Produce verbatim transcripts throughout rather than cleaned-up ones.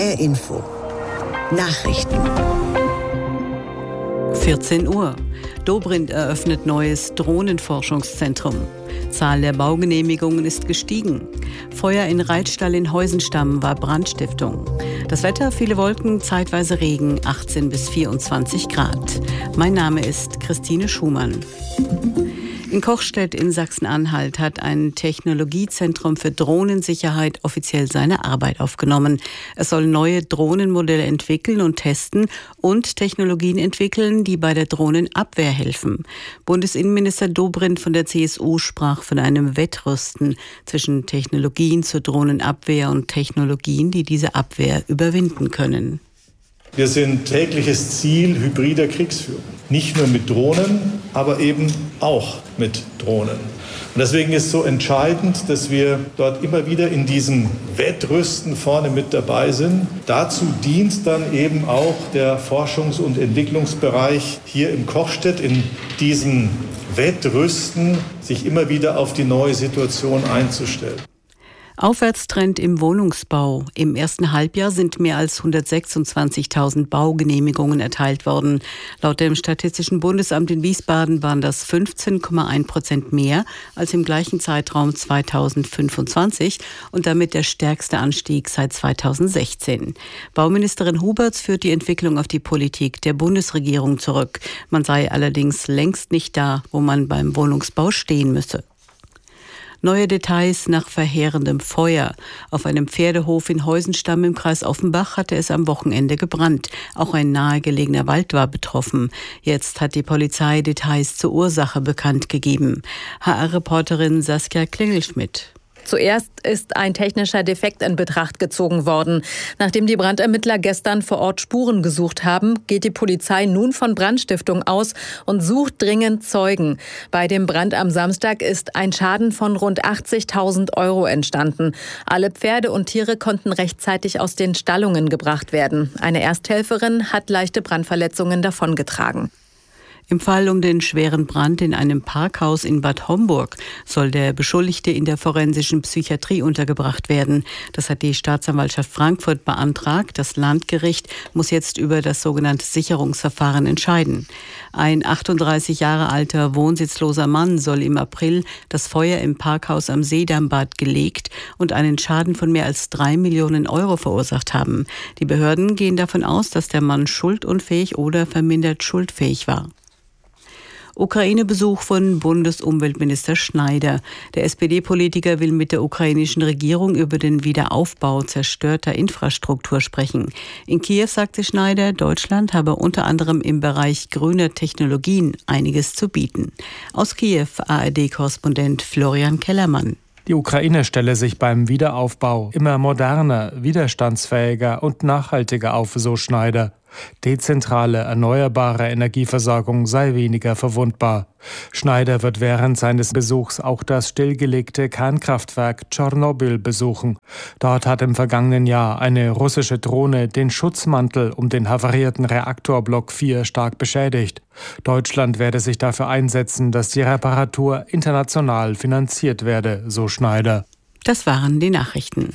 R Info. Nachrichten. vierzehn Uhr. Dobrindt eröffnet neues Drohnenforschungszentrum. Zahl der Baugenehmigungen ist gestiegen. Feuer in Reitstall in Heusenstamm war Brandstiftung. Das Wetter, viele Wolken, zeitweise Regen, achtzehn bis vierundzwanzig Grad. Mein Name ist Christine Schumann. In Kochstedt in Sachsen-Anhalt hat ein Technologiezentrum für Drohnensicherheit offiziell seine Arbeit aufgenommen. Es soll neue Drohnenmodelle entwickeln und testen und Technologien entwickeln, die bei der Drohnenabwehr helfen. Bundesinnenminister Dobrindt von der C S U sprach von einem Wettrüsten zwischen Technologien zur Drohnenabwehr und Technologien, die diese Abwehr überwinden können. Wir sind tägliches Ziel hybrider Kriegsführung. Nicht nur mit Drohnen, aber eben auch mit Drohnen. Und deswegen ist es so entscheidend, dass wir dort immer wieder in diesem Wettrüsten vorne mit dabei sind. Dazu dient dann eben auch der Forschungs- und Entwicklungsbereich hier im Kochstedt, in diesem Wettrüsten, sich immer wieder auf die neue Situation einzustellen. Aufwärtstrend im Wohnungsbau. Im ersten Halbjahr sind mehr als hundertsechsundzwanzigtausend Baugenehmigungen erteilt worden. Laut dem Statistischen Bundesamt in Wiesbaden waren das fünfzehn Komma eins Prozent mehr als im gleichen Zeitraum zweitausendfünfundzwanzig und damit der stärkste Anstieg seit zweitausendsechzehn. Bauministerin Huberts führt die Entwicklung auf die Politik der Bundesregierung zurück. Man sei allerdings längst nicht da, wo man beim Wohnungsbau stehen müsse. Neue Details nach verheerendem Feuer. Auf einem Pferdehof in Heusenstamm im Kreis Offenbach hatte es am Wochenende gebrannt. Auch ein nahegelegener Wald war betroffen. Jetzt hat die Polizei Details zur Ursache bekannt gegeben. H R-Reporterin Saskia Klingelschmidt. Zuerst ist ein technischer Defekt in Betracht gezogen worden. Nachdem die Brandermittler gestern vor Ort Spuren gesucht haben, geht die Polizei nun von Brandstiftung aus und sucht dringend Zeugen. Bei dem Brand am Samstag ist ein Schaden von rund achtzigtausend Euro entstanden. Alle Pferde und Tiere konnten rechtzeitig aus den Stallungen gebracht werden. Eine Ersthelferin hat leichte Brandverletzungen davongetragen. Im Fall um den schweren Brand in einem Parkhaus in Bad Homburg soll der Beschuldigte in der forensischen Psychiatrie untergebracht werden. Das hat die Staatsanwaltschaft Frankfurt beantragt. Das Landgericht muss jetzt über das sogenannte Sicherungsverfahren entscheiden. Ein achtunddreißig Jahre alter wohnsitzloser Mann soll im April das Feuer im Parkhaus am Seedambad gelegt und einen Schaden von mehr als drei Millionen Euro verursacht haben. Die Behörden gehen davon aus, dass der Mann schuldunfähig oder vermindert schuldfähig war. Ukraine-Besuch von Bundesumweltminister Schneider. Der S P D-Politiker will mit der ukrainischen Regierung über den Wiederaufbau zerstörter Infrastruktur sprechen. In Kiew sagte Schneider, Deutschland habe unter anderem im Bereich grüner Technologien einiges zu bieten. Aus Kiew A R D-Korrespondent Florian Kellermann. Die Ukraine stelle sich beim Wiederaufbau immer moderner, widerstandsfähiger und nachhaltiger auf, so Schneider. Dezentrale, erneuerbare Energieversorgung sei weniger verwundbar. Schneider wird während seines Besuchs auch das stillgelegte Kernkraftwerk Tschernobyl besuchen. Dort hat im vergangenen Jahr eine russische Drohne den Schutzmantel um den havarierten Reaktorblock vier stark beschädigt. Deutschland werde sich dafür einsetzen, dass die Reparatur international finanziert werde, so Schneider. Das waren die Nachrichten.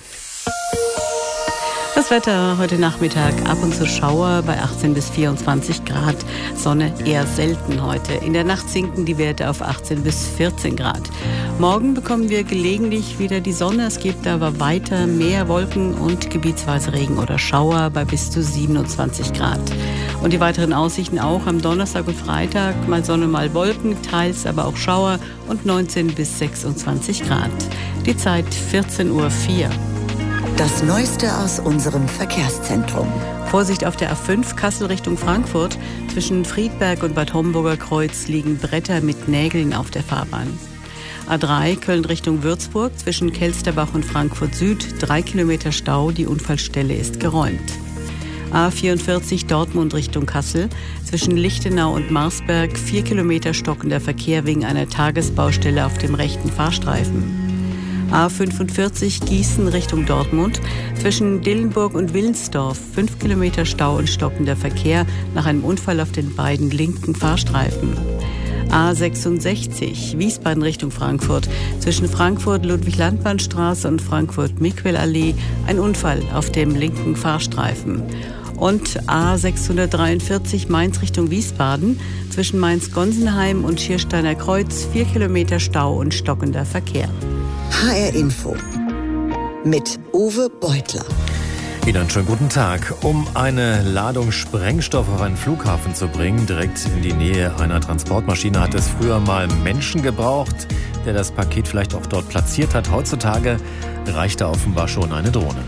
Das Wetter heute Nachmittag, ab und zu Schauer bei achtzehn bis vierundzwanzig Grad. Sonne eher selten heute. In der Nacht sinken die Werte auf achtzehn bis vierzehn Grad. Morgen bekommen wir gelegentlich wieder die Sonne. Es gibt aber weiter mehr Wolken und gebietsweise Regen oder Schauer bei bis zu siebenundzwanzig Grad. Und die weiteren Aussichten auch am Donnerstag und Freitag. Mal Sonne, mal Wolken, teils aber auch Schauer und neunzehn bis sechsundzwanzig Grad. Die Zeit vierzehn Uhr vier. Das Neueste aus unserem Verkehrszentrum. Vorsicht auf der A fünf Kassel Richtung Frankfurt. Zwischen Friedberg und Bad Homburger Kreuz liegen Bretter mit Nägeln auf der Fahrbahn. A drei Köln Richtung Würzburg. Zwischen Kelsterbach und Frankfurt Süd. Drei Kilometer Stau. Die Unfallstelle ist geräumt. A vierundvierzig Dortmund Richtung Kassel. Zwischen Lichtenau und Marsberg. Vier Kilometer stockender Verkehr wegen einer Tagesbaustelle auf dem rechten Fahrstreifen. A fünfundvierzig Gießen Richtung Dortmund. Zwischen Dillenburg und Willensdorf fünf Kilometer Stau und stockender Verkehr nach einem Unfall auf den beiden linken Fahrstreifen. A sechsundsechzig, Wiesbaden Richtung Frankfurt. Zwischen Frankfurt-Ludwig-Landmann-Straße und Frankfurt-Miquel-Allee ein Unfall auf dem linken Fahrstreifen. Und A sechshundertdreiundvierzig Mainz Richtung Wiesbaden. Zwischen Mainz-Gonsenheim und Schiersteiner Kreuz vier Kilometer Stau und stockender Verkehr. H R Info mit Uwe Beutler. Ihnen einen schönen guten Tag. Um eine Ladung Sprengstoff auf einen Flughafen zu bringen, direkt in die Nähe einer Transportmaschine, hat es früher mal Menschen gebraucht, der das Paket vielleicht auch dort platziert hat. Heutzutage reicht da offenbar schon eine Drohne.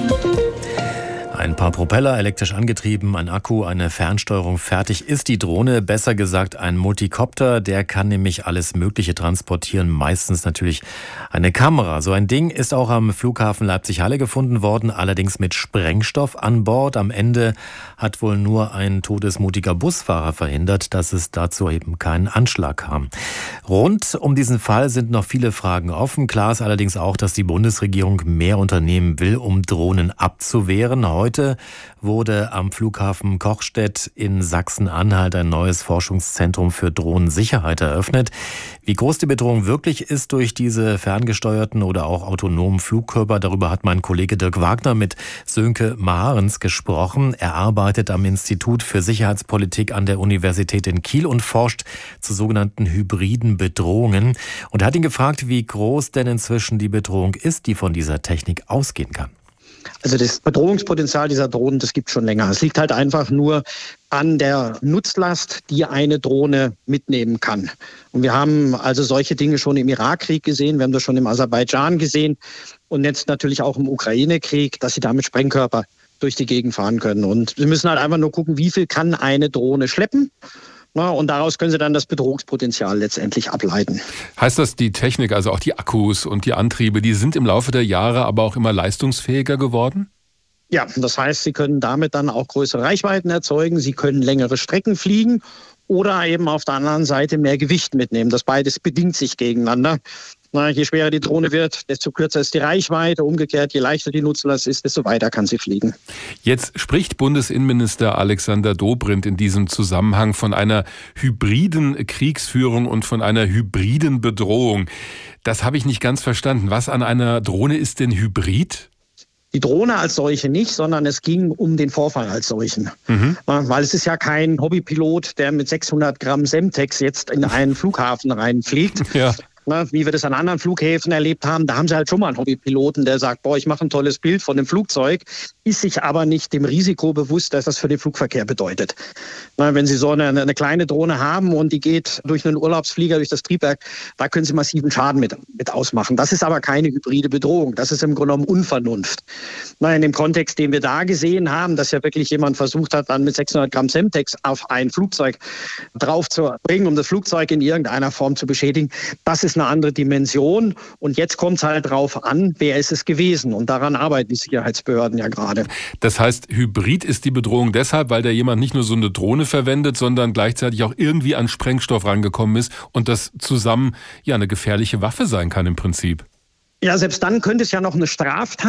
Ein paar Propeller, elektrisch angetrieben, ein Akku, eine Fernsteuerung, fertig ist die Drohne. Besser gesagt ein Multikopter, der kann nämlich alles Mögliche transportieren, meistens natürlich eine Kamera. So ein Ding ist auch am Flughafen Leipzig-Halle gefunden worden, allerdings mit Sprengstoff an Bord. Am Ende hat wohl nur ein todesmutiger Busfahrer verhindert, dass es dazu eben keinen Anschlag kam. Rund um diesen Fall sind noch viele Fragen offen. Klar ist allerdings auch, dass die Bundesregierung mehr unternehmen will, um Drohnen abzuwehren. Heute wurde am Flughafen Kochstedt in Sachsen-Anhalt ein neues Forschungszentrum für Drohnensicherheit eröffnet. Wie groß die Bedrohung wirklich ist durch diese ferngesteuerten oder auch autonomen Flugkörper, darüber hat mein Kollege Dirk Wagner mit Sönke Maharens gesprochen. Er arbeitet am Institut für Sicherheitspolitik an der Universität in Kiel und forscht zu sogenannten hybriden Bedrohungen. Und er hat ihn gefragt, wie groß denn inzwischen die Bedrohung ist, die von dieser Technik ausgehen kann. Also das Bedrohungspotenzial dieser Drohnen, das gibt es schon länger. Es liegt halt einfach nur an der Nutzlast, die eine Drohne mitnehmen kann. Und wir haben also solche Dinge schon im Irakkrieg gesehen, wir haben das schon im Aserbaidschan gesehen und jetzt natürlich auch im Ukraine-Krieg, dass sie damit Sprengkörper durch die Gegend fahren können. Und wir müssen halt einfach nur gucken, wie viel kann eine Drohne schleppen. Na, und daraus können Sie dann das Bedrohungspotenzial letztendlich ableiten. Heißt das, die Technik, also auch die Akkus und die Antriebe, die sind im Laufe der Jahre aber auch immer leistungsfähiger geworden? Ja, das heißt, Sie können damit dann auch größere Reichweiten erzeugen, Sie können längere Strecken fliegen oder eben auf der anderen Seite mehr Gewicht mitnehmen. Das beides bedingt sich gegeneinander. Na, je schwerer die Drohne wird, desto kürzer ist die Reichweite. Umgekehrt, je leichter die Nutzlast ist, desto weiter kann sie fliegen. Jetzt spricht Bundesinnenminister Alexander Dobrindt in diesem Zusammenhang von einer hybriden Kriegsführung und von einer hybriden Bedrohung. Das habe ich nicht ganz verstanden. Was an einer Drohne ist denn hybrid? Die Drohne als solche nicht, sondern es ging um den Vorfall als solchen. Mhm. Weil es ist ja kein Hobbypilot, der mit sechshundert Gramm Semtex jetzt in einen Flughafen reinfliegt. Ja. Wie wir das an anderen Flughäfen erlebt haben, da haben sie halt schon mal einen Hobbypiloten, der sagt, boah, ich mache ein tolles Bild von dem Flugzeug, ist sich aber nicht dem Risiko bewusst, dass das für den Flugverkehr bedeutet. Wenn Sie so eine, eine kleine Drohne haben und die geht durch einen Urlaubsflieger, durch das Triebwerk, da können Sie massiven Schaden mit, mit ausmachen. Das ist aber keine hybride Bedrohung. Das ist im Grunde genommen Unvernunft. In dem Kontext, den wir da gesehen haben, dass ja wirklich jemand versucht hat, dann mit sechshundert Gramm Semtex auf ein Flugzeug drauf zu bringen, um das Flugzeug in irgendeiner Form zu beschädigen, das ist eine andere Dimension. Und jetzt kommt es halt drauf an, wer ist es gewesen. Und daran arbeiten die Sicherheitsbehörden ja gerade. Das heißt, hybrid ist die Bedrohung deshalb, weil da jemand nicht nur so eine Drohne verwendet, sondern gleichzeitig auch irgendwie an Sprengstoff rangekommen ist und das zusammen ja eine gefährliche Waffe sein kann im Prinzip. Ja, selbst dann könnte es ja noch eine Straftat